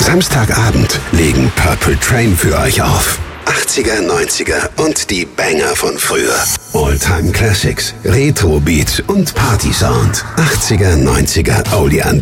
Samstagabend legen Purple Train für euch auf. 80er, 90er und die Banger von früher. All-Time Classics, Retro Beats und Party Sound. 80er, 90er, Oldie and